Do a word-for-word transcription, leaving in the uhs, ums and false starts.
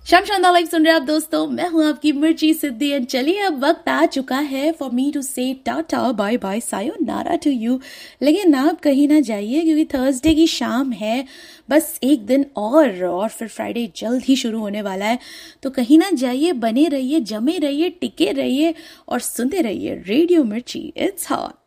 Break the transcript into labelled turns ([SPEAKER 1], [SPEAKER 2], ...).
[SPEAKER 1] शाम शानदार लाइव सुन रहे हैं आप दोस्तों, मैं हूं आपकी मिर्ची सिद्धि। एंड चलिए अब वक्त आ चुका है फॉर मी टू से tata bye bye sayonara to you. लेकिन आप कहीं ना जाइए क्योंकि थर्सडे की शाम है, बस एक दिन और और फिर फ्राइडे जल्द ही शुरू होने वाला है। तो कहीं ना जाइए, बने रहिए, जमे रहिए, टिके रहिए और सुनते रहिए रेडियो मिर्ची। It's hot.